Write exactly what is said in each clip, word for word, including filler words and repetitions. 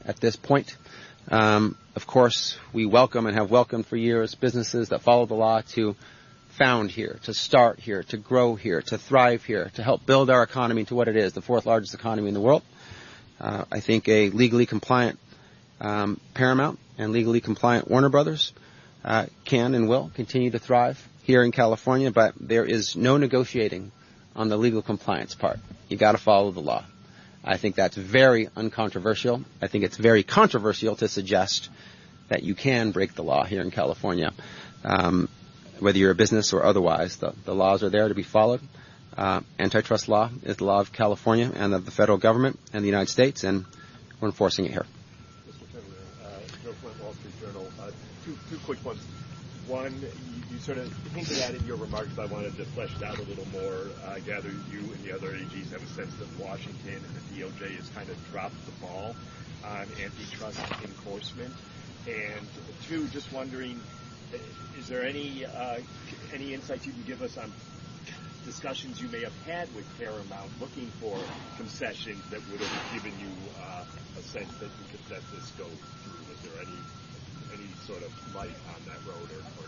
at this point. Um, of course, we welcome and have welcomed for years businesses that follow the law to found here, to start here, to grow here, to thrive here, to help build our economy to what it is, the fourth largest economy in the world. Uh, I think a legally compliant um, Paramount and legally compliant Warner Brothers uh, can and will continue to thrive here in California, but there is no negotiating on the legal compliance part. You got to follow the law. I think that's very uncontroversial. I think it's very controversial to suggest that you can break the law here in California. Um, whether you're a business or otherwise, the, the laws are there to be followed. Uh, antitrust law is the law of California and of the federal government and the United States, and we're enforcing it here. Mister Senator, uh, Joe Flint, Wall Street Journal. Uh, two, two quick ones. One, you, you sort of hinted at it in your remarks, but I wanted to flesh it out a little more. Uh, I gather you and the other A Gs have a sense that Washington and the D O J has kind of dropped the ball on antitrust enforcement. And two, just wondering, is there any uh, any insights you can give us on discussions you may have had with Paramount looking for concessions that would have given you uh, a sense that you could let this go through? Is there any any sort of light on that road, or, or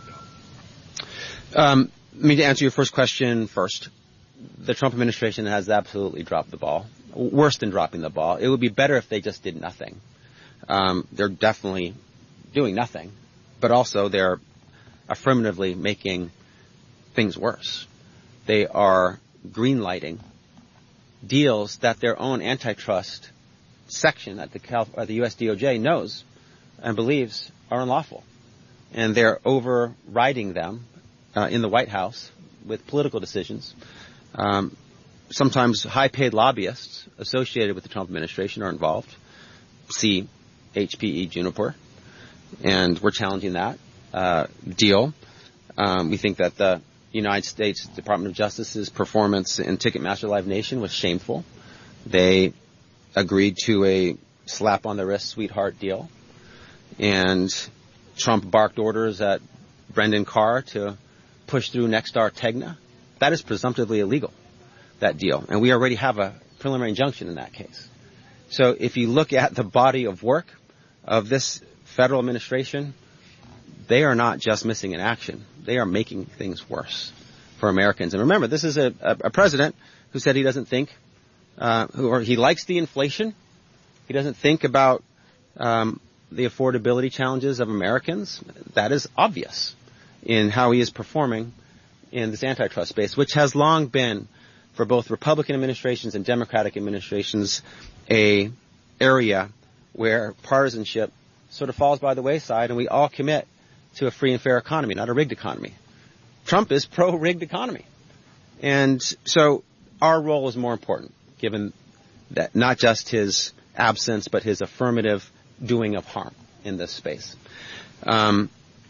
no? Um, I mean, to answer your first question first, the Trump administration has absolutely dropped the ball. Worse than dropping the ball. It would be better if they just did nothing. Um, they're definitely doing nothing, but also they're affirmatively making things worse. They are greenlighting deals that their own antitrust section at the, Cal- uh, the U S D O J knows and believes are unlawful. And they're overriding them uh, in the White House with political decisions. Um, sometimes high-paid lobbyists associated with the Trump administration are involved. See H P E Juniper. And we're challenging that uh, deal. Um, we think that the United States Department of Justice's performance in Ticketmaster Live Nation was shameful. They agreed to a slap on the wrist sweetheart deal. And Trump barked orders at Brendan Carr to push through Nexstar Tegna. That is presumptively illegal, that deal. And we already have a preliminary injunction in that case. So if you look at the body of work of this federal administration, they are not just missing in action. They are making things worse for Americans. And remember, this is a, a, a president who said he doesn't think, uh, who, or he likes the inflation. He doesn't think about um, the affordability challenges of Americans. That is obvious in how he is performing in this antitrust space, which has long been, for both Republican administrations and Democratic administrations, a area where partisanship sort of falls by the wayside, and we all commit to a free and fair economy, not a rigged economy. Trump is pro-rigged economy. And so our role is more important, given that not just his absence, but his affirmative doing of harm in this space. Um,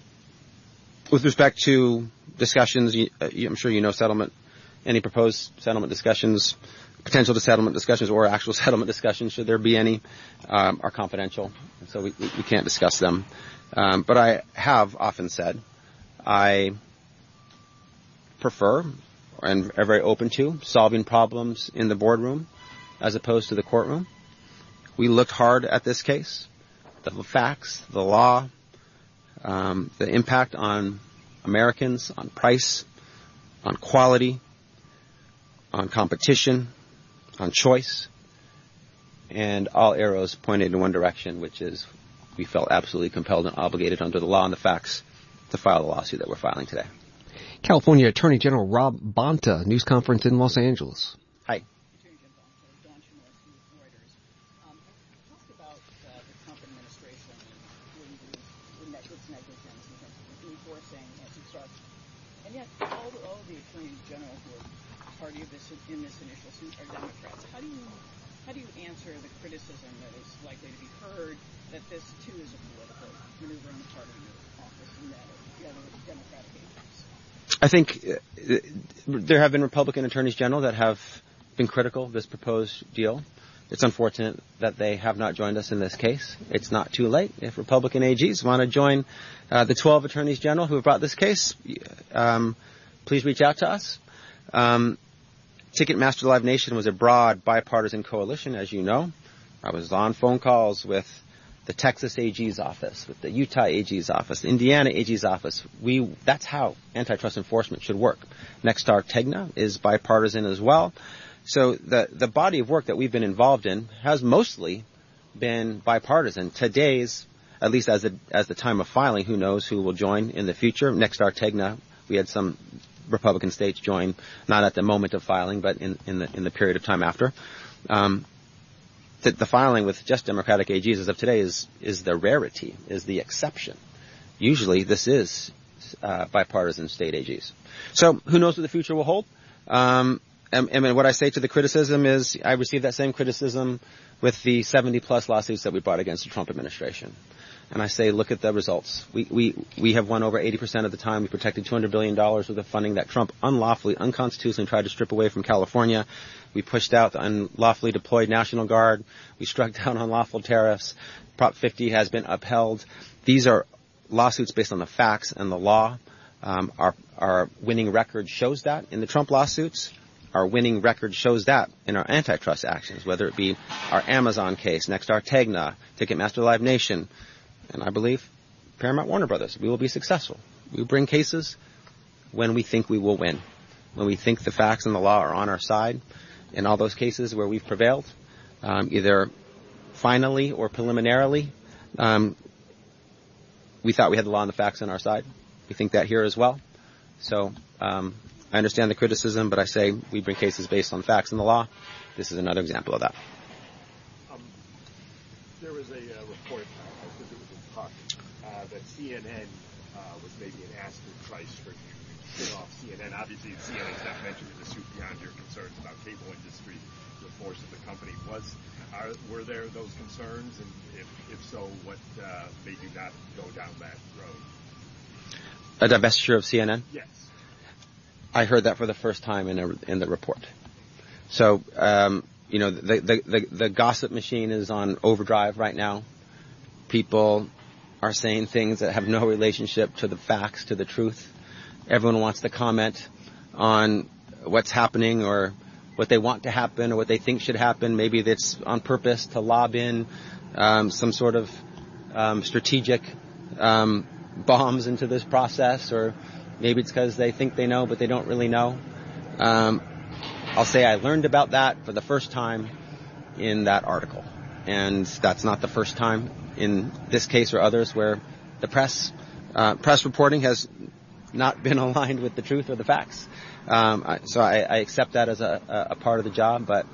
with respect to discussions, you, uh, I'm sure you know settlement, any proposed settlement discussions, potential to settlement discussions or actual settlement discussions, should there be any, um, are confidential, so we, we, we can't discuss them. Um, but I have often said I prefer and are very open to solving problems in the boardroom as opposed to the courtroom. We looked hard at this case, the facts, the law, um, the impact on Americans, on price, on quality, on competition, on choice, and all arrows pointed in one direction, which is we felt absolutely compelled and obligated under the law and the facts to file the lawsuit that we're filing today. California Attorney General Rob Bonta, news conference in Los Angeles. Hi. Attorney General Bonta, Don Chimores with Reuters. Um, talk about uh, the Trump administration and when that its negligence in terms of enforcing antitrust. And yet, all, all the attorneys general who are party of this in this initial suit are Democrats. How do you how do you answer the criticism that is likely to be heard that this too is a political maneuver on the part of your office and that of the other Democratic agents? I think uh, there have been Republican attorneys general that have been critical of this proposed deal. It's unfortunate that they have not joined us in this case. It's not too late. If Republican A Gs want to join uh, the twelve attorneys general who have brought this case, um, please reach out to us. Um, Ticketmaster Live Nation was a broad bipartisan coalition, as you know. I was on phone calls with the Texas A G's office, with the Utah A G's office, the Indiana A G's office. We that's how antitrust enforcement should work. Nexstar Tegna is bipartisan as well. So the the body of work that we've been involved in has mostly been bipartisan. Today's, at least as the as the time of filing, who knows who will join in the future. Nexstar Tegna, we had some Republican states join, not at the moment of filing, but in, in the in the period of time after. Um, the, the filing with just Democratic A Gs as of today is is the rarity, is the exception. Usually, this is uh, bipartisan state A Gs. So, who knows what the future will hold? Um, and, and what I say to the criticism is, I received that same criticism with the seventy plus lawsuits that we brought against the Trump administration. And I say, look at the results. We we we have won over eighty percent of the time. We protected two hundred billion dollars worth of funding that Trump unlawfully, unconstitutionally tried to strip away from California. We pushed out the unlawfully deployed National Guard. We struck down unlawful tariffs. Prop fifty has been upheld. These are lawsuits based on the facts and the law. Um, our our winning record shows that in the Trump lawsuits. Our winning record shows that in our antitrust actions, whether it be our Amazon case, Nexstar Tegna, Ticketmaster Live Nation. And I believe Paramount Warner Brothers, we will be successful. We will bring cases when we think we will win, when we think the facts and the law are on our side. In all those cases where we've prevailed, um, either finally or preliminarily, um, we thought we had the law and the facts on our side. We think that here as well. So um, I understand the criticism, but I say we bring cases based on facts and the law. This is another example of that. Um, there was a uh, report, I think it was in Puck, uh, that C N N uh, was maybe an asking price for spin off C N N. Obviously, C N N's not mentioned in the suit beyond your concerns about cable industry, the force of the company. Was are, were there those concerns, and if, if so, what uh, made you not go down that road? A divestiture of C N N? Yes. I heard that for the first time in a, in the report. So, um, you know, the, the the the gossip machine is on overdrive right now. People are saying things that have no relationship to the facts, to the truth. Everyone wants to comment on what's happening or what they want to happen or what they think should happen. Maybe that's on purpose to lob in um, some sort of um, strategic um, bombs into this process, or maybe it's because they think they know but they don't really know. Um, I'll say I learned about that for the first time in that article. And that's not the first time in this case or others where the press uh, press reporting has not been aligned with the truth or the facts. Um, I, so I, I accept that as a, a part of the job, but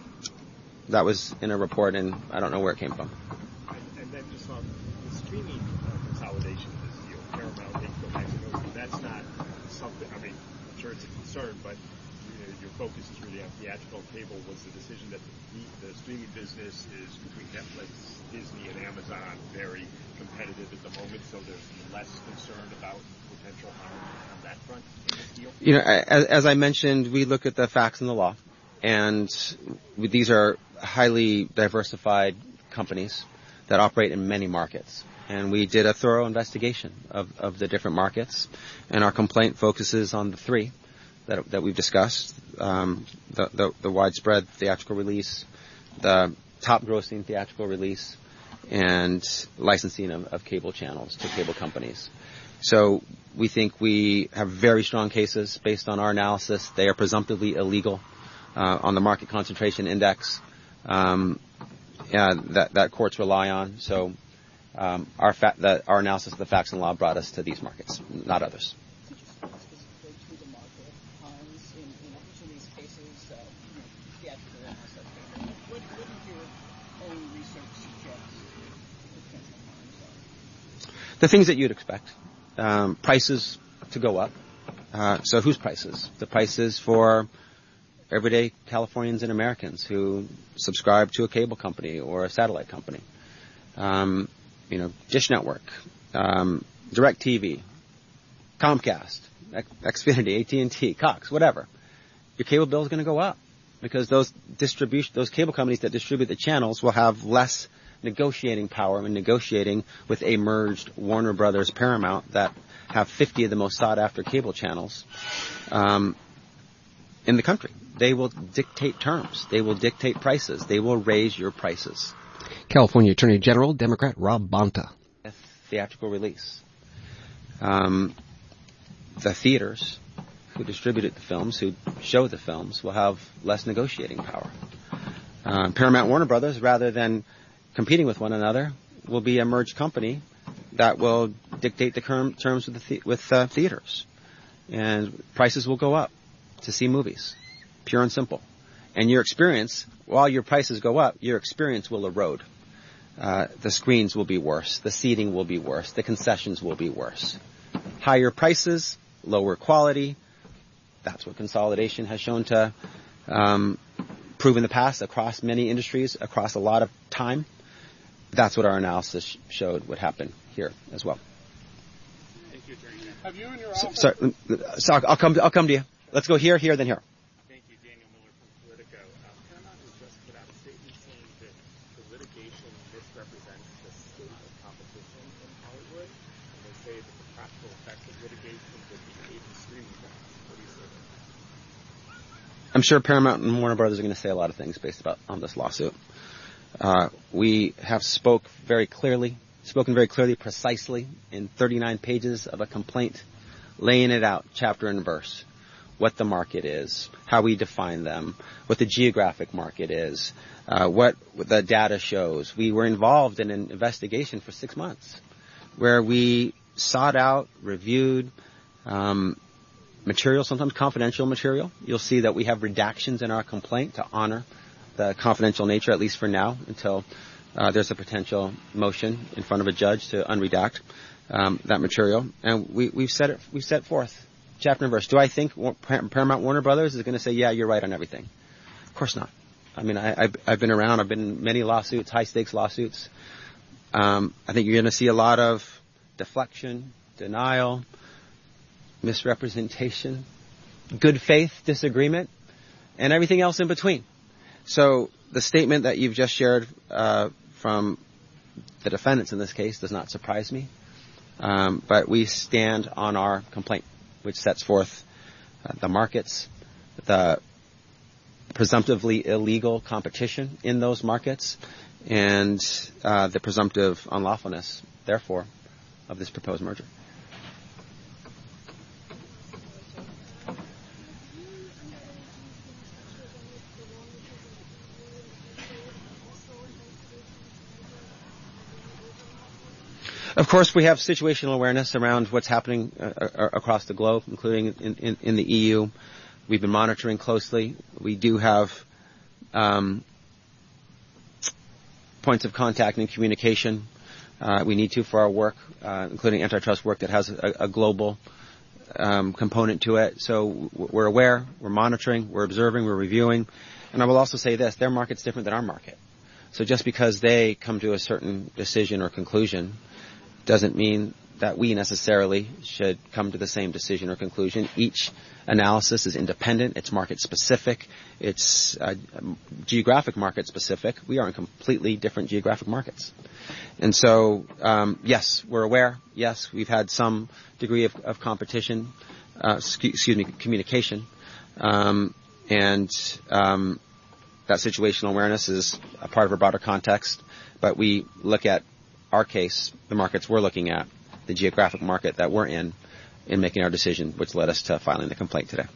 that was in a report, and I don't know where it came from. And, and then just on the streaming uh, consolidation of this deal, Paramount, H B O Max, I know that's not something, I mean, I'm sure it's a concern, but you know, your focus is really on theatrical cable. Was the decision that the, the streaming business is between Netflix, Disney, and Amazon very competitive at the moment, so there's less concern about potential harm on that front in this deal? You know, as, as I mentioned, we look at the facts and the law, and these are highly diversified companies that operate in many markets. And we did a thorough investigation of, of the different markets, and our complaint focuses on the three that, that we've discussed, um, the, the, the widespread theatrical release, the top-grossing theatrical release, and licensing of, of cable channels to cable companies. So we think we have very strong cases based on our analysis. They are presumptively illegal uh, on the market concentration index um, yeah, that, that courts rely on. So um, our, fa- the, our analysis of the facts and law brought us to these markets, not others. Could you speak specifically to the market harms in, in each of these cases, uh, you know, theatrical and also cable? What, what did your own research suggest the potential harms are? The things that you'd expect. Um, prices to go up. Uh, so whose prices? The prices for everyday Californians and Americans who subscribe to a cable company or a satellite company. Um, you know, Dish Network, um, DirecTV, Comcast, Xfinity, A T and T, Cox, whatever. Your cable bill is going to go up because those distribution, those cable companies that distribute the channels will have less negotiating power and negotiating with a merged Warner Brothers Paramount that have fifty of the most sought after cable channels um, in the country. They will dictate terms. They will dictate prices. They will raise your prices. California Attorney General, Democrat Rob Bonta. Theatrical release. Um, the theaters who distributed the films, who showed the films, will have less negotiating power. Um, Paramount Warner Brothers, rather than competing with one another, will be a merged company that will dictate the terms with, the, the with uh, theaters. And prices will go up to see movies, pure and simple. And your experience, while your prices go up, your experience will erode. Uh, the screens will be worse. The seating will be worse. The concessions will be worse. Higher prices, lower quality. That's what consolidation has shown to um, prove in the past across many industries, across a lot of time. That's what our analysis sh- showed would happen here as well. Thank you, Attorney. Have you and your office... So, so, so I'll come. I'll come to you. Let's go here, here, then here. Thank you, Daniel Miller from Politico. Uh, Paramount has just put out a statement saying that the litigation misrepresents the state of competition in Hollywood, and they say that the practical effects of litigation would be maybe streaming costs. What do you say? I'm sure Paramount and Warner Brothers are going to say a lot of things based about on this lawsuit. Uh, we have spoke very clearly, spoken very clearly, precisely, in thirty-nine pages of a complaint, laying it out, chapter and verse, what the market is, how we define them, what the geographic market is, uh, what the data shows. We were involved in an investigation for six months, where we sought out, reviewed um, material, sometimes confidential material. You'll see that we have redactions in our complaint to honor the confidential nature, at least for now, until uh, there's a potential motion in front of a judge to unredact um, that material. And we, we've set it, we've set forth chapter and verse. Do I think Paramount Warner Brothers is going to say, yeah, you're right on everything? Of course not. I mean, I, I've, I've been around. I've been in many lawsuits, high-stakes lawsuits. Um, I think you're going to see a lot of deflection, denial, misrepresentation, good faith disagreement, and everything else in between. So the statement that you've just shared uh, from the defendants in this case does not surprise me. Um, but we stand on our complaint, which sets forth uh, the markets, the presumptively illegal competition in those markets, and uh, the presumptive unlawfulness, therefore, of this proposed merger. Of course, we have situational awareness around what's happening uh, across the globe, including in, in, in the E U. We've been monitoring closely. We do have um, points of contact and communication. Uh, we need to for our work, uh, including antitrust work that has a, a global um, component to it. So we're aware, we're monitoring, we're observing, we're reviewing. And I will also say this, their market's different than our market. So just because they come to a certain decision or conclusion doesn't mean that we necessarily should come to the same decision or conclusion. Each analysis is independent. It's market specific. It's uh, geographic market specific. We are in completely different geographic markets. And so, um, yes, we're aware. Yes, we've had some degree of, of competition, uh, excuse me, communication. Um, and um, that situational awareness is a part of a broader context. But we look at our case, the markets we're looking at, the geographic market that we're in, in making our decision, which led us to filing the complaint today.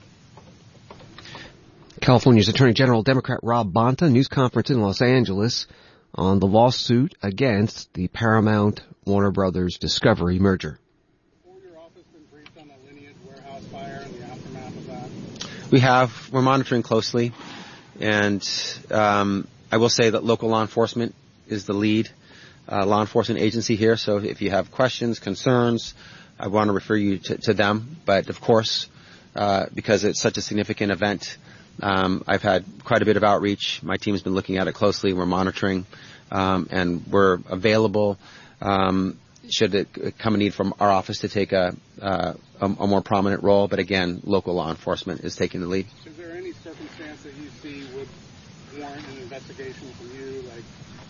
California's Attorney General, Democrat Rob Bonta, news conference in Los Angeles on the lawsuit against the Paramount Warner Brothers Discovery merger. Has your office been briefed on the Lineage warehouse fire and the aftermath of that? We have. We're monitoring closely. And um, I will say that local law enforcement is the lead Uh, law enforcement agency here, so if you have questions, concerns, I want to refer you to, to them. But of course, uh, because it's such a significant event, um, I've had quite a bit of outreach. My team's been looking at it closely. We're monitoring, um, and we're available um, should it come a need from our office to take a, uh, a, a more prominent role. But again, local law enforcement is taking the lead. Is there any circumstance that you see would warrant an investigation from you, like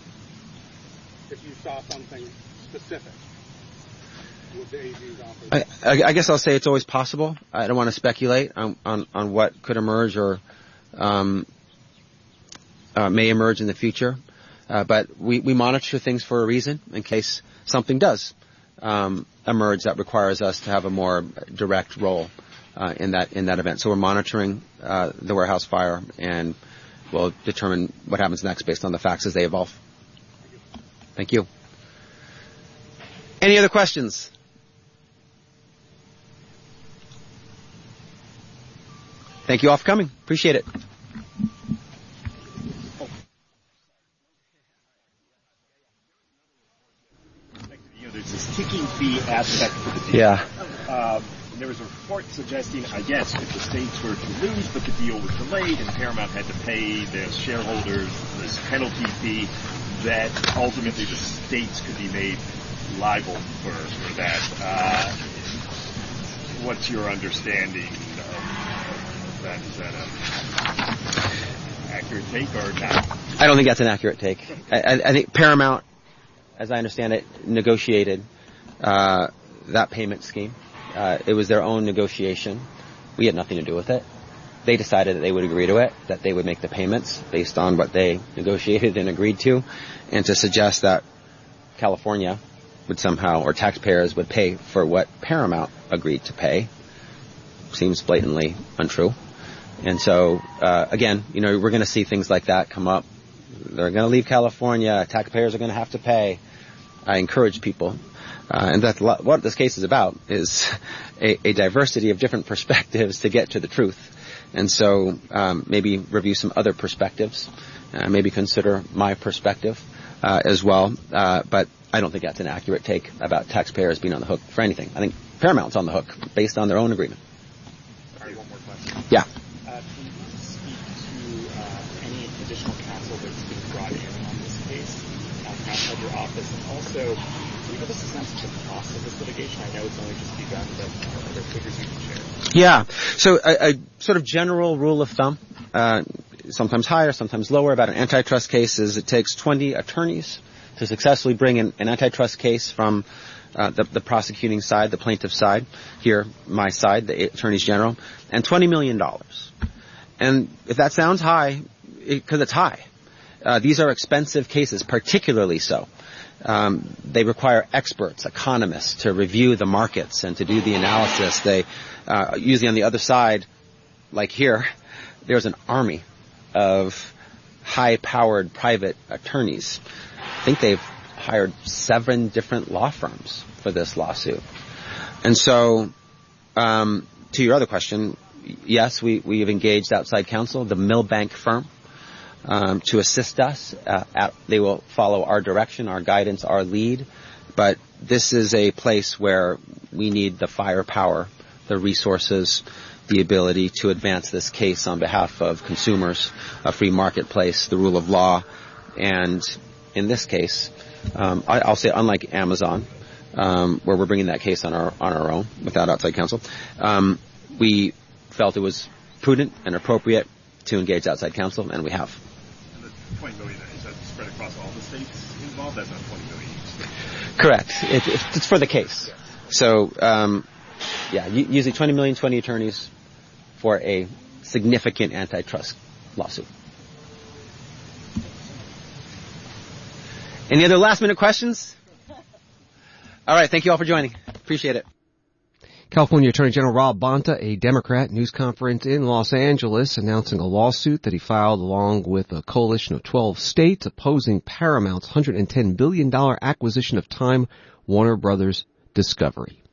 if you saw something specific with the A G's office? I, I, I guess I'll say it's always possible. I don't want to speculate on, on, on what could emerge or um, uh, may emerge in the future. Uh, but we, we monitor things for a reason in case something does um, emerge that requires us to have a more direct role uh, in that in that event. So we're monitoring uh, the warehouse fire, and we'll determine what happens next based on the facts as they evolve. Thank you. Any other questions? Thank you all for coming. Appreciate it. You know, there's this ticking fee aspect to the deal. Yeah. Um, there was a report suggesting, I guess, if the states were to lose, but the deal was delayed and Paramount had to pay the shareholders this penalty fee, that ultimately the states could be made liable for, for that. Uh, what's your understanding of that? Is that an accurate take or not? I don't think that's an accurate take. I, I, I think Paramount, as I understand it, negotiated uh, that payment scheme. Uh, it was their own negotiation. We had nothing to do with it. They decided that they would agree to it, that they would make the payments based on what they negotiated and agreed to, and to suggest that California would somehow, or taxpayers would pay for what Paramount agreed to pay seems blatantly untrue. And so, uh, again, you know, we're going to see things like that come up. They're going to leave California. Taxpayers are going to have to pay. I encourage people. Uh, and that's what this case is about, is a, a diversity of different perspectives to get to the truth. And so um, maybe review some other perspectives, uh, maybe consider my perspective uh, as well. Uh, but I don't think that's an accurate take about taxpayers being on the hook for anything. I think Paramount's on the hook based on their own agreement. Sorry, one more question. Yeah. Uh, can you speak to uh, any additional counsel that's been brought in on this case um, outside your office? And also, can you give us a sense of the cost of this litigation? I know it's only just begun, but are there figures you can share? Yeah. So a, a sort of general rule of thumb, uh, sometimes higher, sometimes lower, about an antitrust case is it takes twenty attorneys to successfully bring in an antitrust case from uh, the, the prosecuting side, the plaintiff side, here, my side, the attorneys general, and twenty million dollars. And if that sounds high, because it, it's high, uh, these are expensive cases, particularly so. Um, they require experts, economists, to review the markets and to do the analysis. They uh, usually on the other side, like here, there's an army of high-powered private attorneys. I think they've hired seven different law firms for this lawsuit. And so, um, to your other question, yes, we, we have engaged outside counsel, the Milbank firm, um, to assist us. Uh, at, they will follow our direction, our guidance, our lead. But this is a place where we need the firepower, the resources, the ability to advance this case on behalf of consumers, a free marketplace, the rule of law. And in this case, um, I, I'll say unlike Amazon, um, where we're bringing that case on our on our own without outside counsel, um, we felt it was prudent and appropriate to engage outside counsel, and we have. And the twenty million dollars, is that spread across all the states involved? That's not twenty million dollars. Correct. It, it, it's for the case. Yes. So, um, yeah, usually twenty million, twenty attorneys for a significant antitrust lawsuit. Any other last-minute questions? All right, thank you all for joining. Appreciate it. California Attorney General Rob Bonta, a Democrat, news conference in Los Angeles announcing a lawsuit that he filed along with a coalition of twelve states opposing Paramount's one hundred ten billion dollars acquisition of Time Warner Brothers Discovery.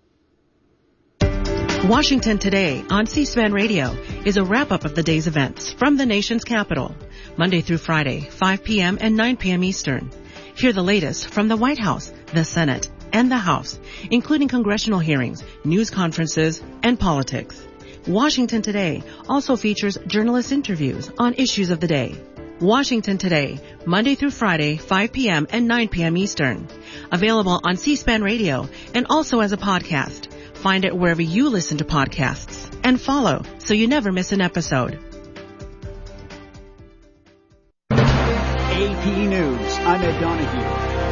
Washington Today on C-SPAN Radio is a wrap-up of the day's events from the nation's capital, Monday through Friday, five p.m. and nine p.m. Eastern. Hear the latest from the White House, the Senate, and the House, including congressional hearings, news conferences, and politics. Washington Today also features journalist interviews on issues of the day. Washington Today, Monday through Friday, five p.m. and nine p.m. Eastern. Available on C-SPAN Radio and also as a podcast. Find it wherever you listen to podcasts. And follow so you never miss an episode. A P News, I'm Ed Donahue.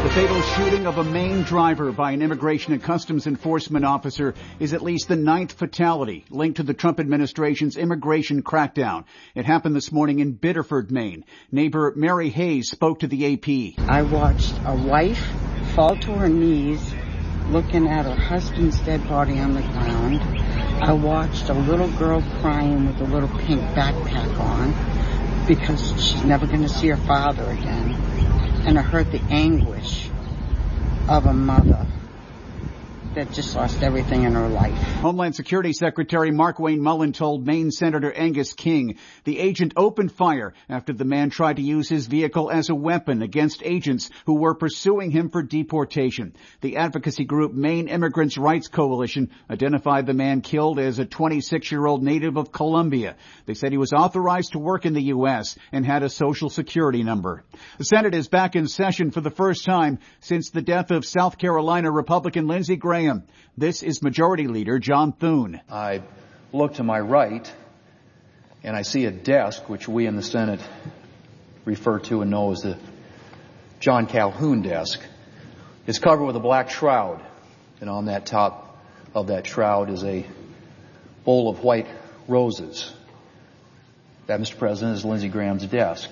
The fatal shooting of a Maine driver by an Immigration and Customs Enforcement officer is at least the ninth fatality linked to the Trump administration's immigration crackdown. It happened this morning in Biddeford, Maine. Neighbor Mary Hayes spoke to the A P. I watched a wife fall to her knees looking at her husband's dead body on the ground. I watched a little girl crying with a little pink backpack on because she's never going to see her father again. And I heard the anguish of a mother that just lost everything in her life. Homeland Security Secretary Markwayne Mullin told Maine Senator Angus King the agent opened fire after the man tried to use his vehicle as a weapon against agents who were pursuing him for deportation. The advocacy group Maine Immigrants' Rights Coalition identified the man killed as a twenty-six-year-old native of Colombia. They said he was authorized to work in the U S and had a social security number. The Senate is back in session for the first time since the death of South Carolina Republican Lindsey Graham. This is Majority Leader John Thune. I look to my right and I see a desk which we in the Senate refer to and know as the John Calhoun desk. It's covered with a black shroud, and on that top of that shroud is a bowl of white roses. That, Mister President, is Lindsey Graham's desk.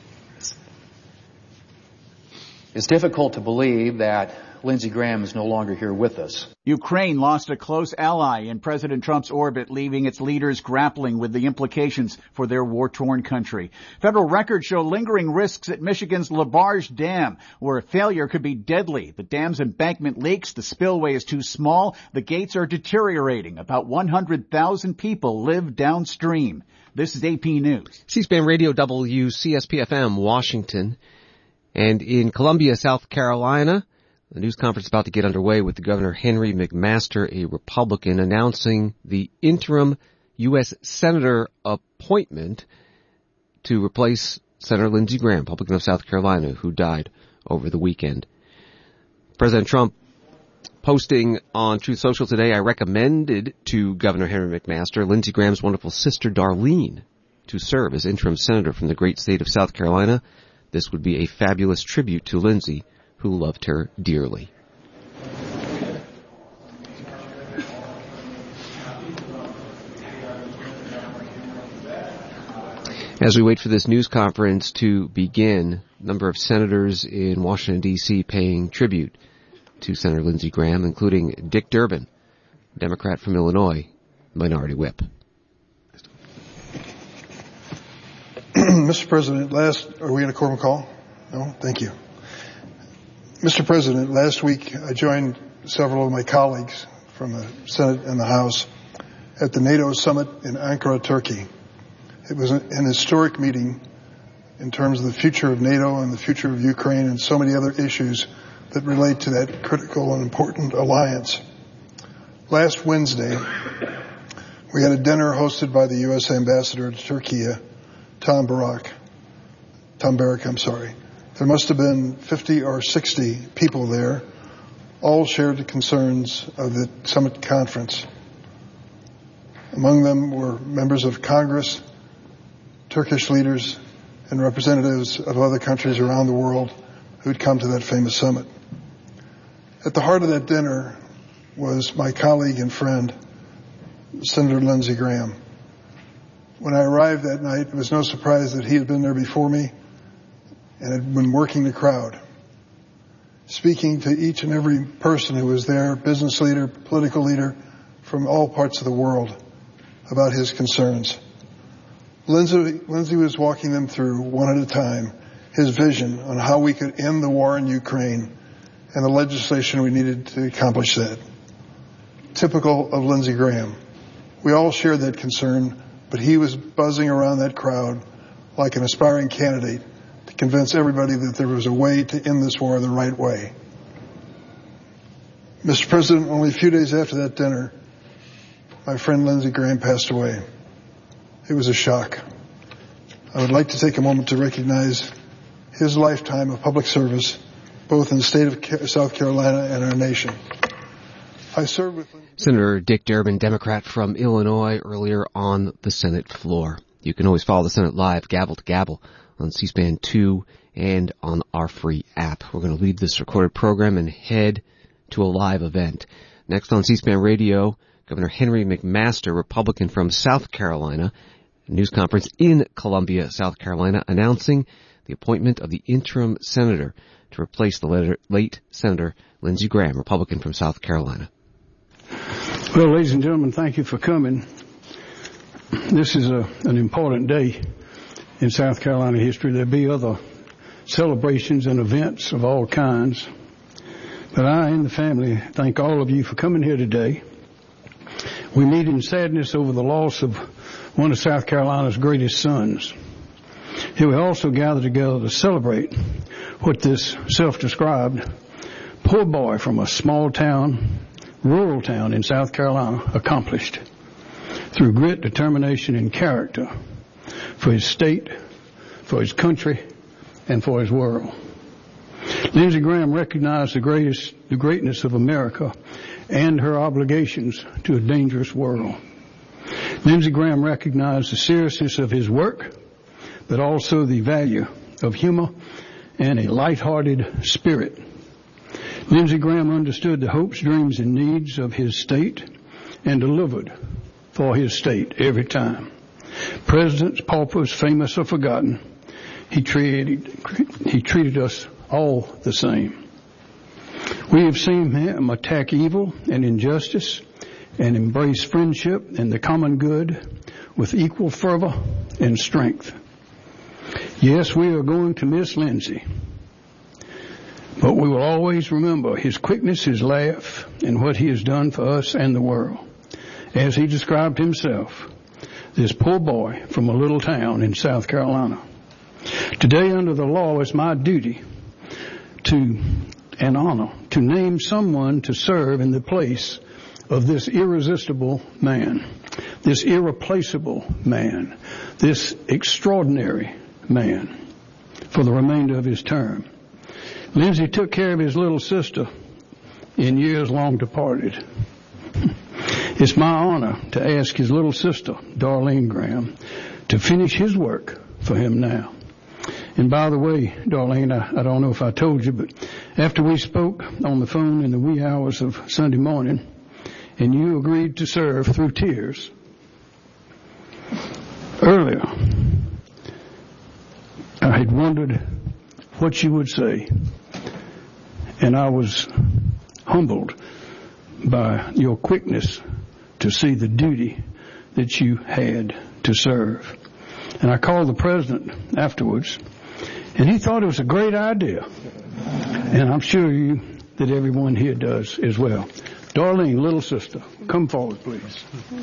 It's difficult to believe that Lindsey Graham is no longer here with us. Ukraine lost a close ally in President Trump's orbit, leaving its leaders grappling with the implications for their war-torn country. Federal records show lingering risks at Michigan's LaBarge Dam, where a failure could be deadly. The dam's embankment leaks, the spillway is too small, the gates are deteriorating. About one hundred thousand people live downstream. This is A P News. C-SPAN Radio W C S P F M, Washington. And in Columbia, South Carolina, the news conference is about to get underway with the Governor Henry McMaster, a Republican, announcing the interim U S Senator appointment to replace Senator Lindsey Graham, Republican of South Carolina, who died over the weekend. President Trump posting on Truth Social today, I recommended to Governor Henry McMaster Lindsey Graham's wonderful sister Darlene to serve as interim senator from the great state of South Carolina. This would be a fabulous tribute to Lindsey, who loved her dearly. As we wait for this news conference to begin, a number of senators in Washington, D C paying tribute to Senator Lindsey Graham, including Dick Durbin, Democrat from Illinois, Minority Whip. Mister President, last, are we in a quorum call? No? Thank you. Mister President, last week I joined several of my colleagues from the Senate and the House at the NATO summit in Ankara, Turkey. It was an historic meeting in terms of the future of NATO and the future of Ukraine and so many other issues that relate to that critical and important alliance. Last Wednesday, we had a dinner hosted by the U S Ambassador to Turkey, Tom Barak. Tom Barak, I'm sorry. There must have been fifty or sixty people there, all shared the concerns of the summit conference. Among them were members of Congress, Turkish leaders, and representatives of other countries around the world who'd come to that famous summit. At the heart of that dinner was my colleague and friend, Senator Lindsey Graham. When I arrived that night, it was no surprise that he had been there before me and had been working the crowd, speaking to each and every person who was there, business leader, political leader, from all parts of the world, about his concerns. Lindsey, Lindsey was walking them through, one at a time, his vision on how we could end the war in Ukraine and the legislation we needed to accomplish that. Typical of Lindsey Graham. We all shared that concern, but he was buzzing around that crowd like an aspiring candidate to convince everybody that there was a way to end this war the right way. Mister President, only a few days after that dinner, my friend Lindsey Graham passed away. It was a shock. I would like to take a moment to recognize his lifetime of public service, both in the state of South Carolina and our nation. I served with Senator Dick Durbin, Democrat from Illinois, earlier on the Senate floor. You can always follow the Senate live, gavel to gavel, on C-SPAN two and on our free app. We're going to leave this recorded program and head to a live event. Next on C-SPAN Radio, Governor Henry McMaster, Republican from South Carolina, a news conference in Columbia, South Carolina, announcing the appointment of the interim senator to replace the late Senator Lindsey Graham, Republican from South Carolina. Well, ladies and gentlemen, thank you for coming. This is a, an important day in South Carolina history. There'll be other celebrations and events of all kinds. But I and the family thank all of you for coming here today. We meet in sadness over the loss of one of South Carolina's greatest sons. Here we also gather together to celebrate what this self-described poor boy from a small town, rural town in South Carolina accomplished through grit, determination, and character for his state, for his country, and for his world. Lindsey Graham recognized the greatest, the greatness of America and her obligations to a dangerous world. Lindsey Graham recognized the seriousness of his work, but also the value of humor and a light-hearted spirit. Lindsey Graham understood the hopes, dreams, and needs of his state and delivered for his state every time. Presidents, paupers, famous or forgotten, he treated, he treated us all the same. We have seen him attack evil and injustice and embrace friendship and the common good with equal fervor and strength. Yes, we are going to miss Lindsey, but we will always remember his quickness, his laugh, and what he has done for us and the world. As he described himself, this poor boy from a little town in South Carolina. Today, under the law, it's my duty to, and honor, to name someone to serve in the place of this irresistible man, this irreplaceable man, this extraordinary man for the remainder of his term. Lindsey took care of his little sister in years long departed. It's my honor to ask his little sister, Darlene Graham, to finish his work for him now. And by the way, Darlene, I, I don't know if I told you, but after we spoke on the phone in the wee hours of Sunday morning, and you agreed to serve through tears, earlier, I had wondered what you would say, and I was humbled by your quickness to see the duty that you had to serve. And I called the president afterwards, and he thought it was a great idea. And I'm sure you, that everyone here does as well. Darlene, little sister, come forward, please.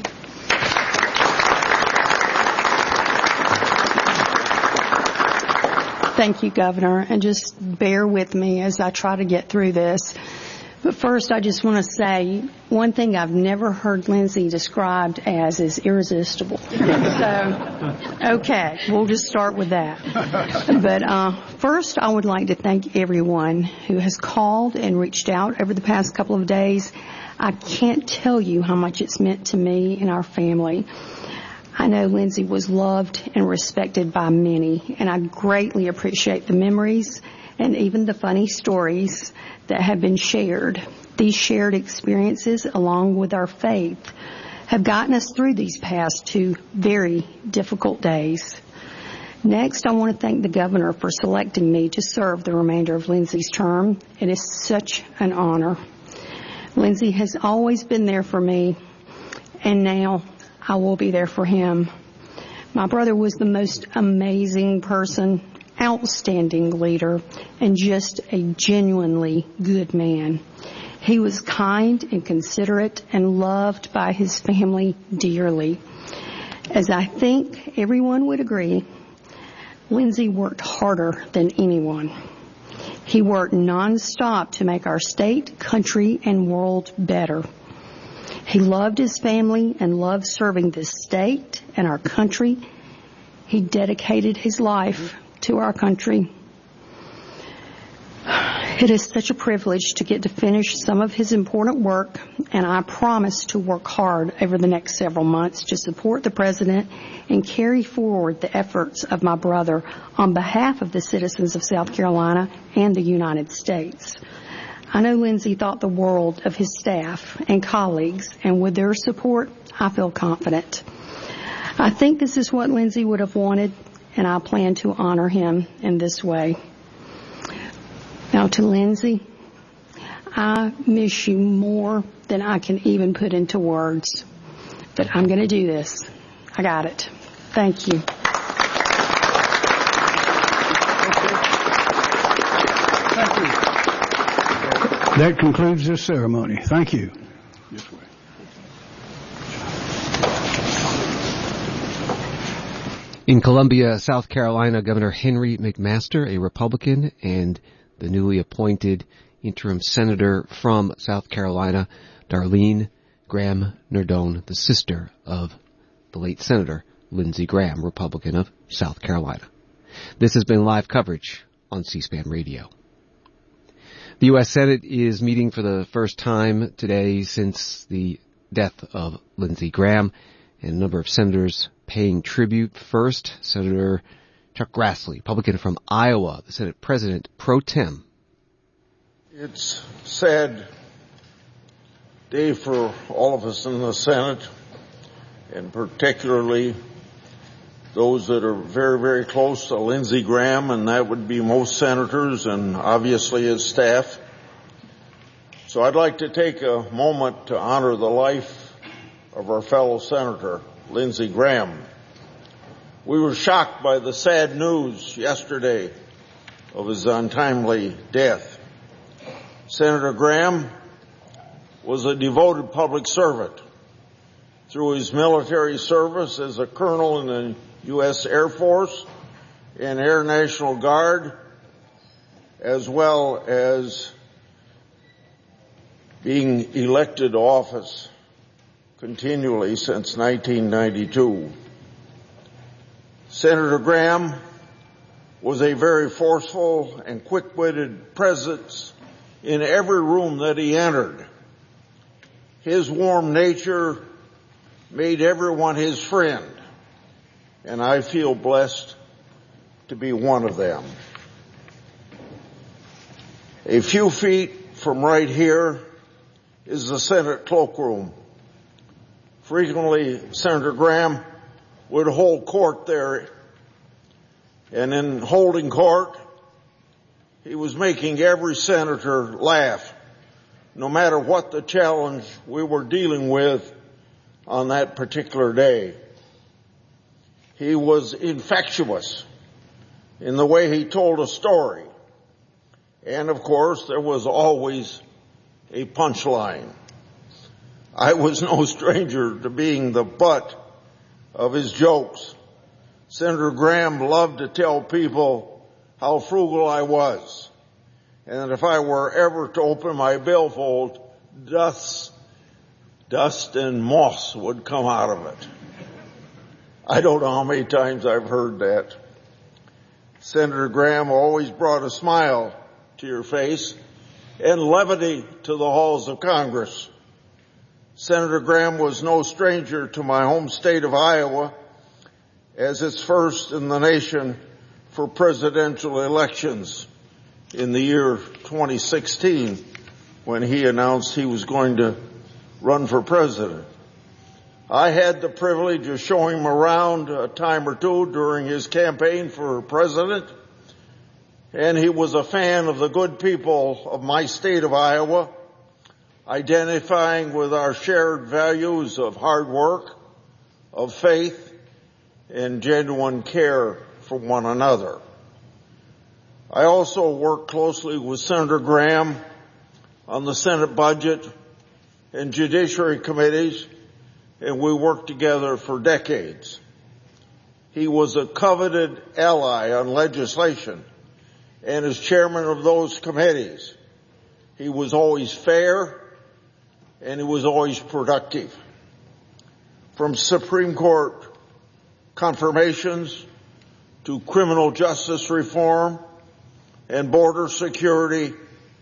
Thank you, Governor, and just bear with me as I try to get through this. But first, I just want to say one thing I've never heard Lindsey described as is irresistible. So, okay, we'll just start with that. But uh, first, I would like to thank everyone who has called and reached out over the past couple of days. I can't tell you how much it's meant to me and our family. I know Lindsey was loved and respected by many, and I greatly appreciate the memories and even the funny stories that have been shared. These shared experiences, along with our faith, have gotten us through these past two very difficult days. Next, I want to thank the governor for selecting me to serve the remainder of Lindsey's term. It is such an honor. Lindsey has always been there for me, and now I will be there for him. My brother was the most amazing person, outstanding leader, and just a genuinely good man. He was kind and considerate and loved by his family dearly. As I think everyone would agree, Lindsey worked harder than anyone. He worked nonstop to make our state, country, and world better. He loved his family and loved serving this state and our country. He dedicated his life to our country. It is such a privilege to get to finish some of his important work, and I promise to work hard over the next several months to support the President and carry forward the efforts of my brother on behalf of the citizens of South Carolina and the United States. I know Lindsey thought the world of his staff and colleagues, and with their support, I feel confident. I think this is what Lindsey would have wanted, and I plan to honor him in this way. Now to Lindsey, I miss you more than I can even put into words. But I'm going to do this. I got it. Thank you. Thank you. That concludes this ceremony. Thank you. This way. In Columbia, South Carolina, Governor Henry McMaster, a Republican, and the newly appointed interim senator from South Carolina, Darlene Graham Nardone, the sister of the late Senator Lindsey Graham, Republican of South Carolina. This has been live coverage on C-SPAN Radio. The U S Senate is meeting for the first time today since the death of Lindsey Graham, and a number of senators paying tribute. First, Senator Chuck Grassley, Republican from Iowa, the Senate President pro tem. It's a sad day for all of us in the Senate, and particularly those that are very, very close to Lindsey Graham, and that would be most senators and obviously his staff. So I'd like to take a moment to honor the life of our fellow Senator, Lindsey Graham. We were shocked by the sad news yesterday of his untimely death. Senator Graham was a devoted public servant. Through his military service as a colonel in the U S Air Force and Air National Guard, as well as being elected to office continually since nineteen ninety-two. Senator Graham was a very forceful and quick-witted presence in every room that he entered. His warm nature made everyone his friend, and I feel blessed to be one of them. A few feet from right here is the Senate cloakroom. Frequently, Senator Graham would hold court there, and in holding court, he was making every senator laugh, no matter what the challenge we were dealing with on that particular day. He was infectious in the way he told a story, and of course, there was always a punchline. I was no stranger to being the butt of his jokes. Senator Graham loved to tell people how frugal I was, and that if I were ever to open my billfold, dust, dust and moss would come out of it. I don't know how many times I've heard that. Senator Graham always brought a smile to your face and levity to the halls of Congress. Senator Graham was no stranger to my home state of Iowa, as its first in the nation for presidential elections in the year twenty sixteen, when he announced he was going to run for president. I had the privilege of showing him around a time or two during his campaign for president, and he was a fan of the good people of my state of Iowa, identifying with our shared values of hard work, of faith, and genuine care for one another. I also worked closely with Senator Graham on the Senate budget and judiciary committees, and we worked together for decades. He was a coveted ally on legislation, and as chairman of those committees, he was always fair and he was always productive. From Supreme Court confirmations to criminal justice reform and border security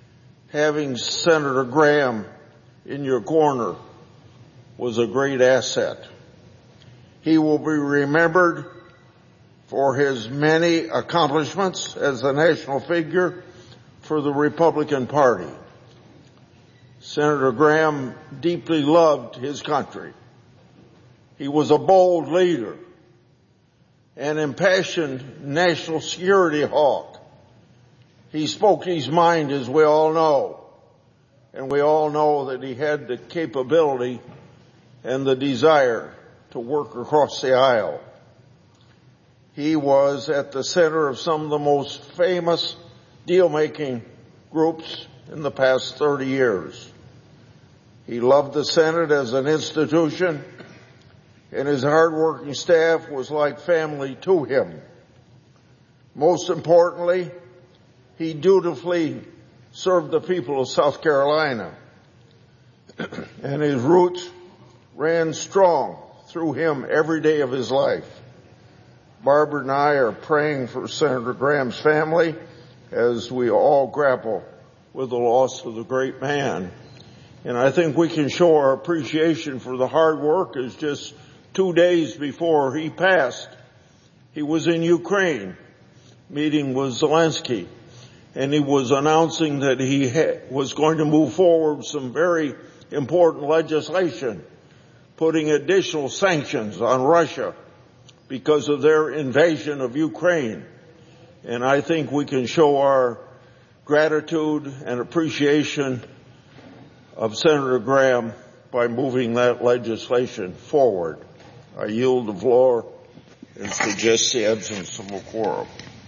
having Senator Graham in your corner was a great asset. He will be remembered for his many accomplishments as a national figure for the Republican Party. Senator Graham deeply loved his country. He was a bold leader, an impassioned national security hawk. He spoke his mind, as we all know, and we all know that he had the capability and the desire to work across the aisle. He was at the center of some of the most famous deal-making groups in the past thirty years. He loved the Senate as an institution, and his hard-working staff was like family to him. Most importantly, he dutifully served the people of South Carolina, and his roots ran strong through him every day of his life. Barbara and I are praying for Senator Graham's family as we all grapple with the loss of the great man. And I think we can show our appreciation for the hard work as just two days before he passed, he was in Ukraine meeting with Zelensky, and he was announcing that he ha- was going to move forward some very important legislation, putting additional sanctions on Russia because of their invasion of Ukraine. And I think we can show our gratitude and appreciation of Senator Graham by moving that legislation forward. I yield the floor and suggest the absence of a quorum.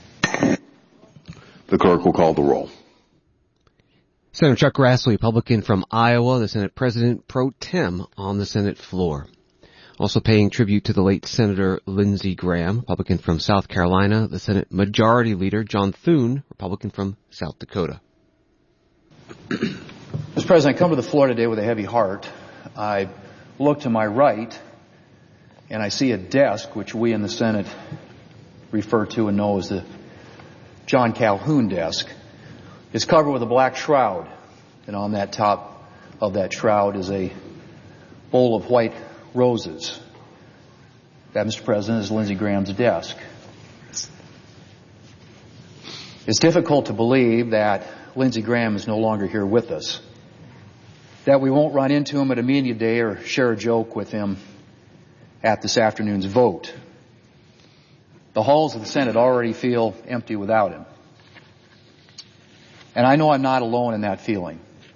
The clerk will call the roll. Senator Chuck Grassley, Republican from Iowa, the Senate President pro tem on the Senate floor. Also paying tribute to the late Senator Lindsey Graham, Republican from South Carolina, the Senate Majority Leader John Thune, Republican from South Dakota. Mister President, I come to the floor today with a heavy heart. I look to my right, and I see a desk which we in the Senate refer to and know as the John Calhoun desk. It's covered with a black shroud, and on that top of that shroud is a bowl of white roses. That, Mister President, is Lindsey Graham's desk. It's difficult to believe that Lindsey Graham is no longer here with us, that we won't run into him at a media day or share a joke with him at this afternoon's vote. The halls of the Senate already feel empty without him. And I know I'm not alone in that feeling.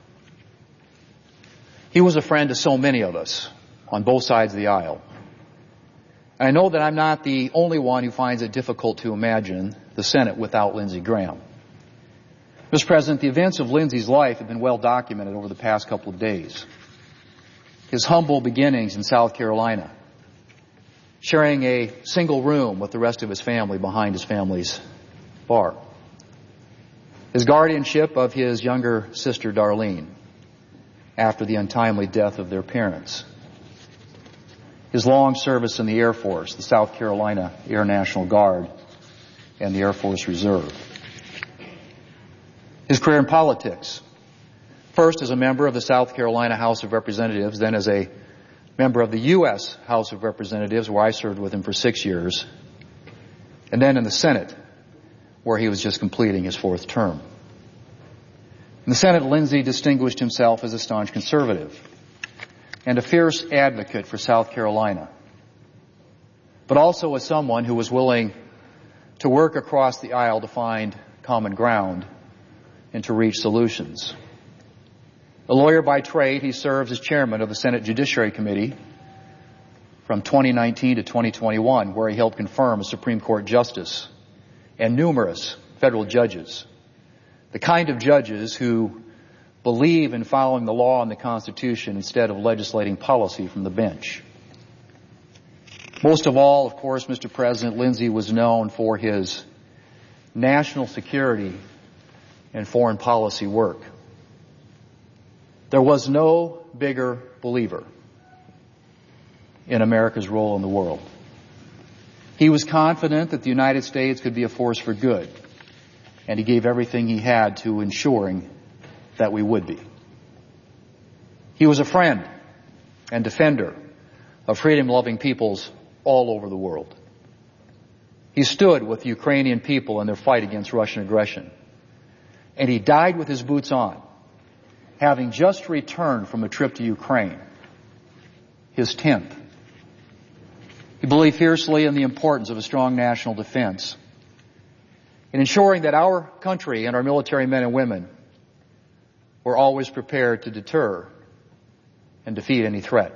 He was a friend to so many of us on both sides of the aisle. And I know that I'm not the only one who finds it difficult to imagine the Senate without Lindsey Graham. Mister President, the events of Lindsey's life have been well documented over the past couple of days. His humble beginnings in South Carolina, sharing a single room with the rest of his family behind his family's bar. His guardianship of his younger sister, Darlene, after the untimely death of their parents. His long service in the Air Force, the South Carolina Air National Guard, and the Air Force Reserve. His career in politics, first as a member of the South Carolina House of Representatives, then as a member of the U S House of Representatives, where I served with him for six years, and then in the Senate, where he was just completing his fourth term. In the Senate, Lindsey distinguished himself as a staunch conservative and a fierce advocate for South Carolina, but also as someone who was willing to work across the aisle to find common ground and to reach solutions. A lawyer by trade, he serves as chairman of the Senate Judiciary Committee from twenty nineteen to twenty twenty-one, where he helped confirm a Supreme Court justice and numerous federal judges, the kind of judges who believe in following the law and the Constitution instead of legislating policy from the bench. Most of all, of course, Mister President, Lindsey was known for his national security and foreign policy work. There was no bigger believer in America's role in the world. He was confident that the United States could be a force for good, and he gave everything he had to ensuring that we would be. He was a friend and defender of freedom-loving peoples all over the world. He stood with the Ukrainian people in their fight against Russian aggression. And he died with his boots on, having just returned from a trip to Ukraine, his tenth. He believed fiercely in the importance of a strong national defense, in ensuring that our country and our military men and women were always prepared to deter and defeat any threat.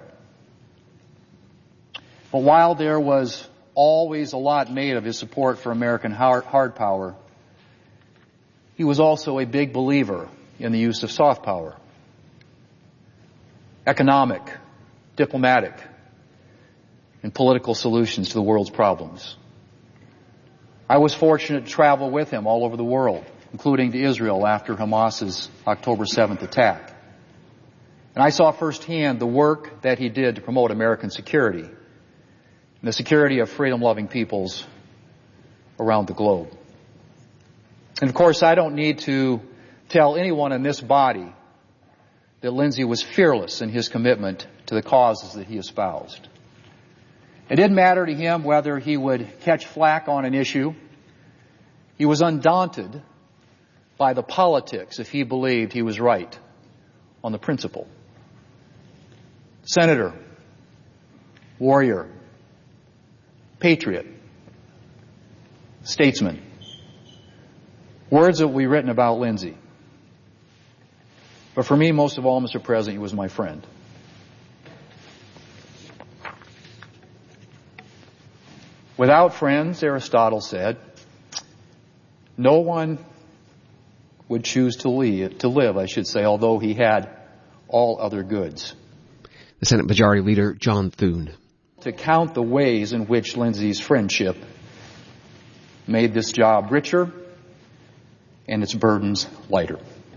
But while there was always a lot made of his support for American hard, hard power, he was also a big believer in the use of soft power. Economic, diplomatic, and political solutions to the world's problems. I was fortunate to travel with him all over the world, including to Israel after Hamas's October seventh attack. And I saw firsthand the work that he did to promote American security and the security of freedom-loving peoples around the globe. And of course, I don't need to tell anyone in this body that Lindsay was fearless in his commitment to the causes that he espoused. It didn't matter to him whether he would catch flack on an issue. He was undaunted by the politics if he believed he was right on the principle. Senator, warrior, patriot, statesman. Words that will be written about Lindsay. But for me, most of all, Mister President, he was my friend. Without friends, Aristotle said, no one would choose to live, to live, I should say, although he had all other goods. The Senate Majority Leader, John Thune. To count the ways in which Lindsay's friendship made this job richer and its burdens lighter.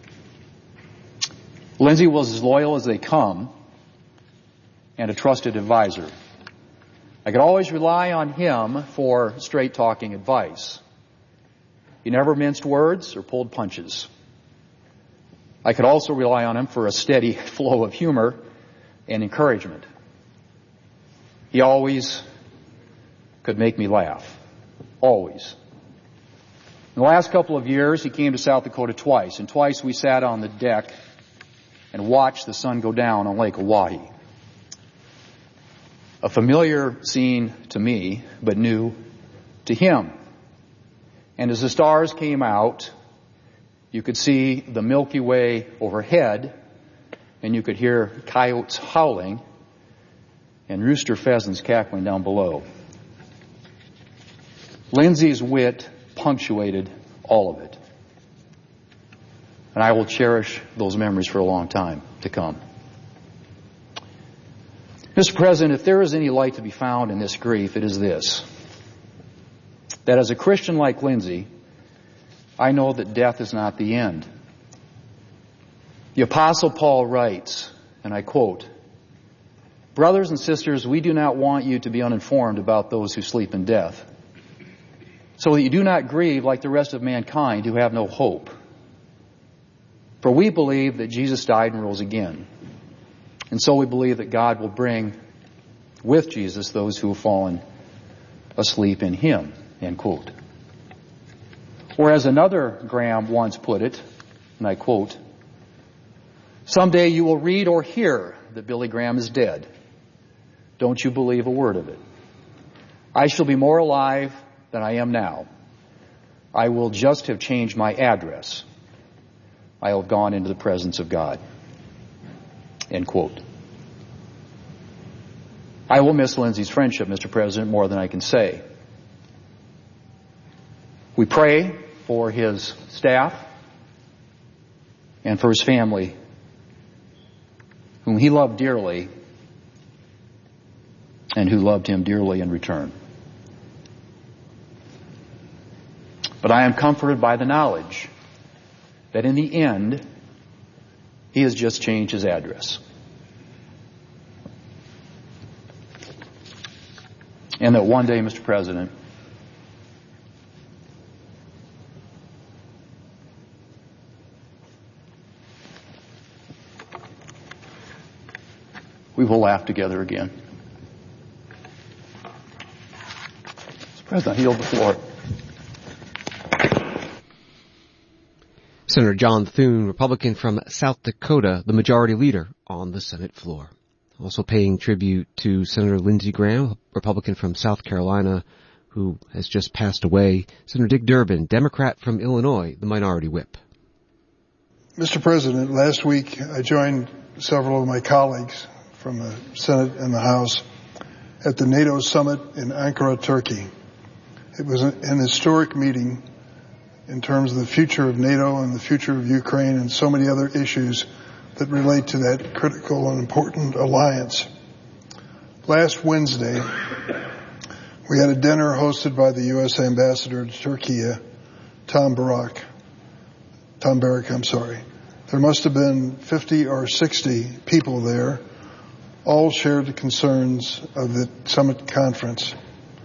Lindsay was as loyal as they come and a trusted advisor. I could always rely on him for straight-talking advice. He never minced words or pulled punches. I could also rely on him for a steady flow of humor and encouragement. He always could make me laugh. Always. In the last couple of years, he came to South Dakota twice, and twice we sat on the deck and watched the sun go down on Lake Oahe. A familiar scene to me, but new to him. And as the stars came out, you could see the Milky Way overhead, and you could hear coyotes howling and rooster pheasants cackling down below. Lindsay's wit punctuated all of it. And I will cherish those memories for a long time to come. Mister President, if there is any light to be found in this grief, it is this. That as a Christian like Lindsay, I know that death is not the end. The Apostle Paul writes, and I quote, "Brothers and sisters, we do not want you to be uninformed about those who sleep in death, so that you do not grieve like the rest of mankind who have no hope. For we believe that Jesus died and rose again. And so we believe that God will bring with Jesus those who have fallen asleep in him." End quote. Or as another Graham once put it, and I quote, "Someday you will read or hear that Billy Graham is dead. Don't you believe a word of it. I shall be more alive than I am now. I will just have changed my address. I will have gone into the presence of God." End quote. I will miss Lindsay's friendship, Mister President, more than I can say. We pray for his staff and for his family, whom he loved dearly and who loved him dearly in return. But I am comforted by the knowledge that in the end, he has just changed his address. And that one day, Mister President, we will laugh together again. Mister President, I yield the floor. Senator John Thune, Republican from South Dakota, the majority leader on the Senate floor. Also paying tribute to Senator Lindsey Graham, Republican from South Carolina, who has just passed away. Senator Dick Durbin, Democrat from Illinois, the minority whip. Mister President, last week I joined several of my colleagues from the Senate and the House at the NATO summit in Ankara, Turkey. It was an historic meeting in terms of the future of NATO and the future of Ukraine and so many other issues that relate to that critical and important alliance. Last Wednesday, we had a dinner hosted by the U S Ambassador to Turkey, Tom Barak. Tom Barak, I'm sorry. There must have been fifty or sixty people there, all shared the concerns of the summit conference.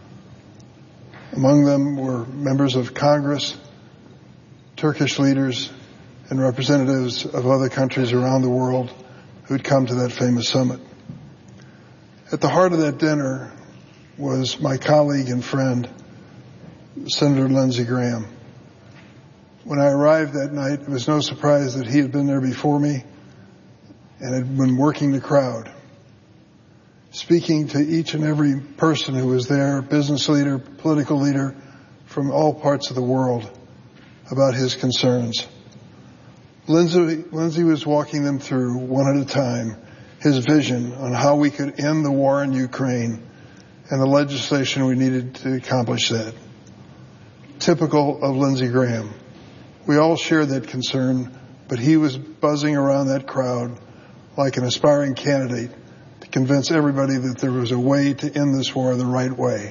Among them were members of Congress, Turkish leaders, and representatives of other countries around the world who'd come to that famous summit. At the heart of that dinner was my colleague and friend, Senator Lindsey Graham. When I arrived that night, it was no surprise that he had been there before me and had been working the crowd, speaking to each and every person who was there, business leader, political leader from all parts of the world, about his concerns. Lindsey, Lindsey was walking them through, one at a time, his vision on how we could end the war in Ukraine and the legislation we needed to accomplish that. Typical of Lindsey Graham. We all shared that concern, but he was buzzing around that crowd like an aspiring candidate to convince everybody that there was a way to end this war the right way.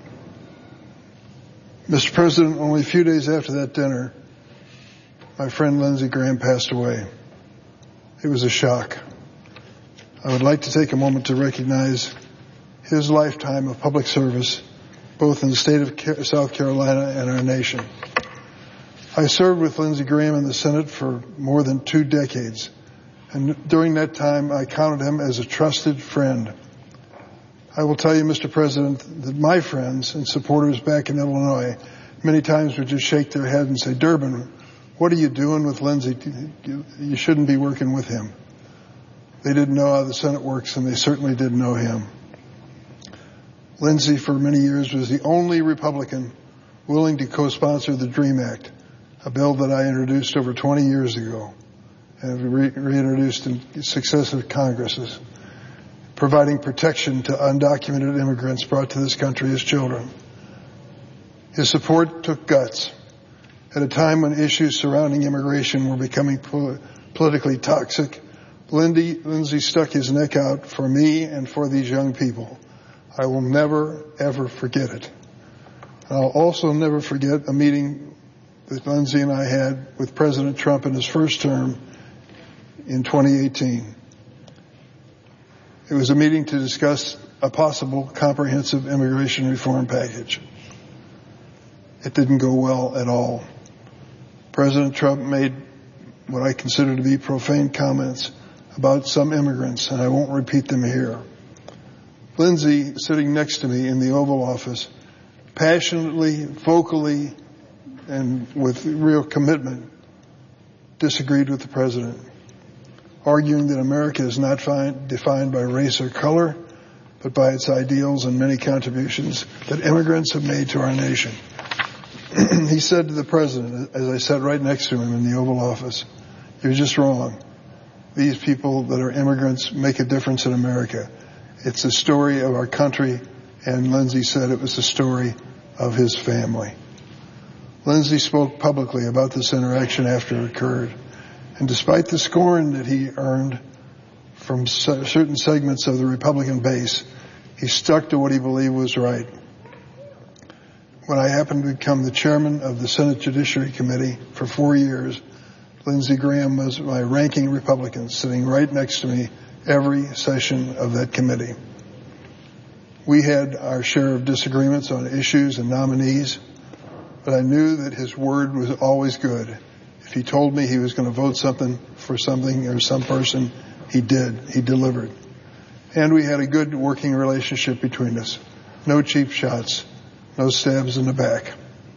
Mister President, only a few days after that dinner, my friend Lindsey Graham passed away. It was a shock. I would like to take a moment to recognize his lifetime of public service, both in the state of South Carolina and our nation. I served with Lindsey Graham in the Senate for more than two decades, and during that time I counted him as a trusted friend. I will tell you, Mister President, that my friends and supporters back in Illinois many times would just shake their head and say, Durbin, what are you doing with Lindsey? You shouldn't be working with him. They didn't know how the Senate works, and they certainly didn't know him. Lindsey, for many years, was the only Republican willing to co-sponsor the DREAM Act, a bill that I introduced over twenty years ago and re- reintroduced in successive Congresses, providing protection to undocumented immigrants brought to this country as children. His support took guts. At a time when issues surrounding immigration were becoming pol- politically toxic, Lindsey, Lindsey stuck his neck out for me and for these young people. I will never, ever forget it. I'll also never forget a meeting that Lindsey and I had with President Trump in his first term in twenty eighteen. It was a meeting to discuss a possible comprehensive immigration reform package. It didn't go well at all. President Trump made what I consider to be profane comments about some immigrants, and I won't repeat them here. Lindsey, sitting next to me in the Oval Office, passionately, vocally, and with real commitment, disagreed with the president, arguing that America is not find, defined by race or color, but by its ideals and many contributions that immigrants have made to our nation. He said to the president, as I sat right next to him in the Oval Office, "You're just wrong. These people that are immigrants make a difference in America. It's the story of our country," and Lindsey said it was the story of his family. Lindsey spoke publicly about this interaction after it occurred, and despite the scorn that he earned from certain segments of the Republican base, he stuck to what he believed was right. When I happened to become the chairman of the Senate Judiciary Committee for four years, Lindsey Graham was my ranking Republican, sitting right next to me every session of that committee. We had our share of disagreements on issues and nominees, but I knew that his word was always good. If he told me he was going to vote something for something or some person, he did. He delivered. And we had a good working relationship between us. No cheap shots, no stabs in the back.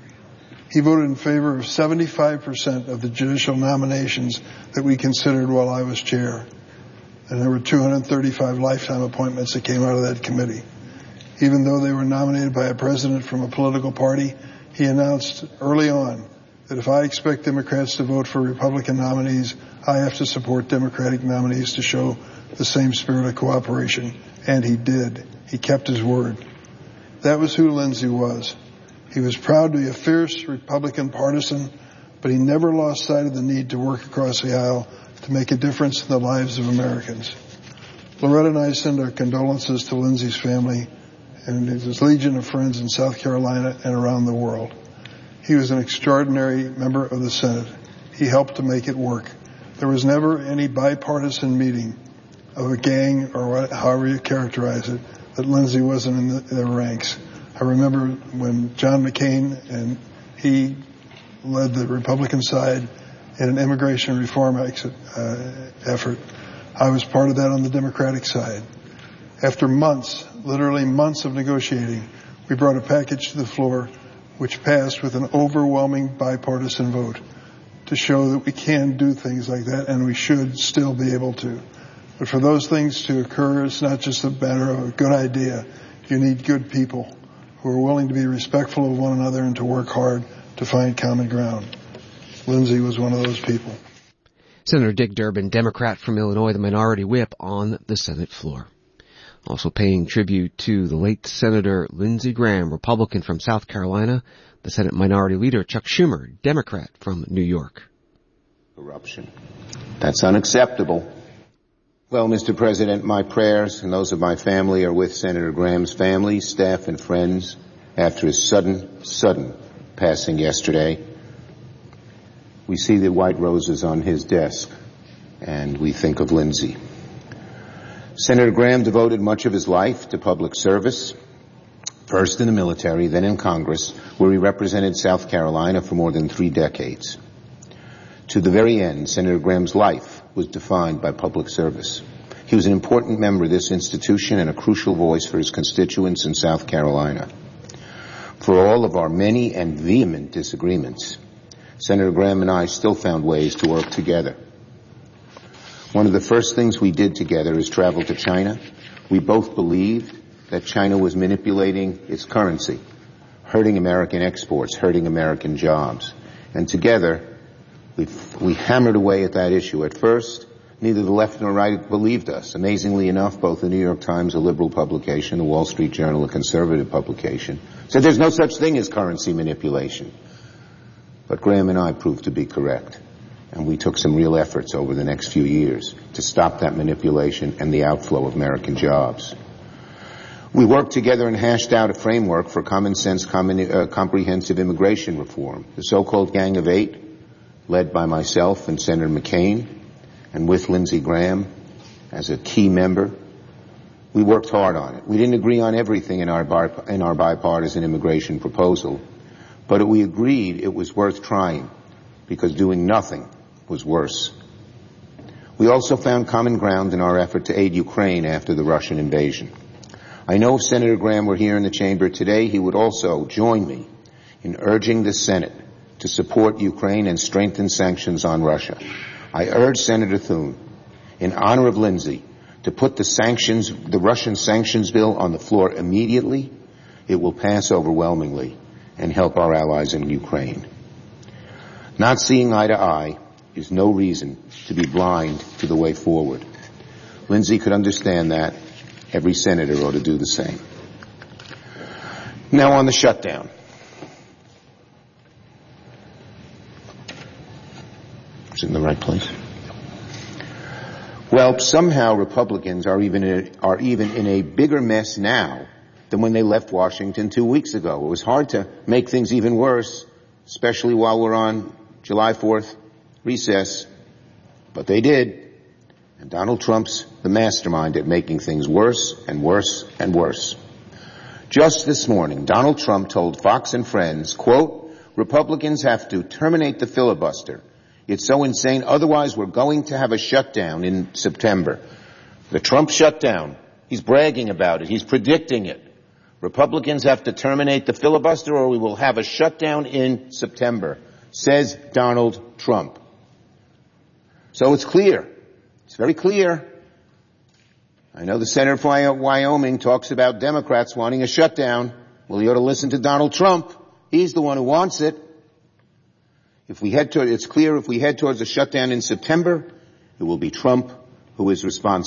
He voted in favor of seventy-five percent of the judicial nominations that we considered while I was chair. And there were two hundred thirty-five lifetime appointments that came out of that committee. Even though they were nominated by a president from a political party, he announced early on that if I expect Democrats to vote for Republican nominees, I have to support Democratic nominees to show the same spirit of cooperation. And he did. He kept his word. That was who Lindsey was. He was proud to be a fierce Republican partisan, but he never lost sight of the need to work across the aisle to make a difference in the lives of Americans. Loretta and I send our condolences to Lindsey's family and his legion of friends in South Carolina and around the world. He was an extraordinary member of the Senate. He helped to make it work. There was never any bipartisan meeting of a gang, or what, however you characterize it, that Lindsey wasn't in the, the ranks. I remember when John McCain and he led the Republican side in an immigration reform exit, uh, effort. I was part of that on the Democratic side. After months, literally months of negotiating, we brought a package to the floor which passed with an overwhelming bipartisan vote to show that we can do things like that, and we should still be able to. But for those things to occur, it's not just a matter of a good idea. You need good people who are willing to be respectful of one another and to work hard to find common ground. Lindsey was one of those people. Senator Dick Durbin, Democrat from Illinois, the minority whip on the Senate floor. Also paying tribute to the late Senator Lindsey Graham, Republican from South Carolina, the Senate Minority Leader Chuck Schumer, Democrat from New York. Corruption. That's unacceptable. Well, Mister President, my prayers and those of my family are with Senator Graham's family, staff, and friends after his sudden, sudden passing yesterday. We see the white roses on his desk, and we think of Lindsey. Senator Graham devoted much of his life to public service, first in the military, then in Congress, where he represented South Carolina for more than three decades. To the very end, Senator Graham's life was defined by public service. He was an important member of this institution and a crucial voice for his constituents in South Carolina. For all of our many and vehement disagreements, Senator Graham and I still found ways to work together. One of the first things we did together is travel to China. We both believed that China was manipulating its currency, hurting American exports, hurting American jobs. And together, we we hammered away at that issue. At first, neither the left nor right believed us. Amazingly enough, both the New York Times, a liberal publication, the Wall Street Journal, a conservative publication, said there's no such thing as currency manipulation. But Graham and I proved to be correct. And we took some real efforts over the next few years to stop that manipulation and the outflow of American jobs. We worked together and hashed out a framework for common sense, common, uh, comprehensive immigration reform. The so-called Gang of Eight, led by myself and Senator McCain, and with Lindsey Graham as a key member, we worked hard on it. We didn't agree on everything in our, bi- in our bipartisan immigration proposal, but we agreed it was worth trying, because doing nothing was worse. We also found common ground in our effort to aid Ukraine after the Russian invasion. I know if Senator Graham were here in the chamber today, he would also join me in urging the Senate to support Ukraine and strengthen sanctions on Russia. I urge Senator Thune, in honor of Lindsey, to put the sanctions, the Russian sanctions bill on the floor immediately. It will pass overwhelmingly and help our allies in Ukraine. Not seeing eye to eye is no reason to be blind to the way forward. Lindsey could understand that. Every senator ought to do the same. Now on the shutdown. Is it in the right place? Well, somehow Republicans are even in a, are even in a bigger mess now than when they left Washington two weeks ago. It was hard to make things even worse, especially while we're on July fourth recess, but they did. And Donald Trump's the mastermind at making things worse and worse and worse. Just this morning, Donald Trump told Fox and Friends, quote, Republicans have to terminate the filibuster. It's so insane, otherwise we're going to have a shutdown in September. The Trump shutdown He's bragging about it. He's predicting it. Republicans have to terminate the filibuster or we will have a shutdown in September, says Donald Trump. So it's clear. It's very clear. I know the senator from Wyoming talks about Democrats wanting a shutdown. Well, you ought to listen to Donald Trump. He's the one who wants it. If we head toward, it's clear if we head towards a shutdown in September, it will be Trump who is responsible.